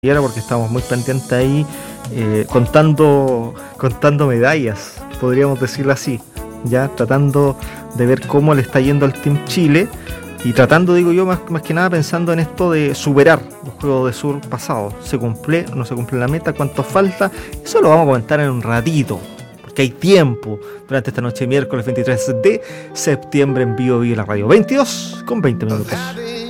porque estamos muy pendientes ahí, contando medallas, podríamos decirlo así, ya tratando de ver cómo le está yendo al Team Chile y tratando, digo yo, más que nada pensando en esto de superar los Juegos de Sur pasados. ¿Se cumple o no se cumple la meta? ¿Cuánto falta? Eso lo vamos a comentar en un ratito, porque hay tiempo durante esta noche, miércoles 23 de septiembre, en vivo y en la radio. 22 con 20 minutos.